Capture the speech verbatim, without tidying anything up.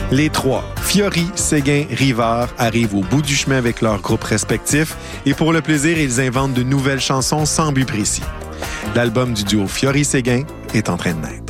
Les trois, Fiori, Séguin, Rivard, arrivent au bout du chemin avec leurs groupes respectifs et pour le plaisir, ils inventent de nouvelles chansons sans but précis. L'album du duo Fiori-Séguin est en train de naître.